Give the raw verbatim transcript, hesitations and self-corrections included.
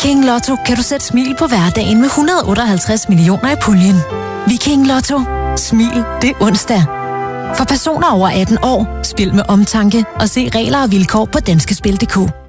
Viking Lotto kan du sætte smil på hverdagen med et hundrede otteoghalvtreds millioner i puljen. Viking Lotto. Smil det onsdag. For personer over atten år, spil med omtanke og se regler og vilkår på danskespil punktum d k.